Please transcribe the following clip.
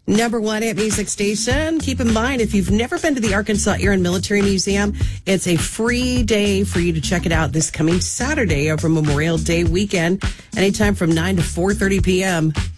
Number one at Music Station. Keep in mind, if you've never been to the Arkansas Air and Military Museum, it's a free day for you to check it out this coming Saturday over Memorial Day weekend, anytime from 9 to 4:30 p.m.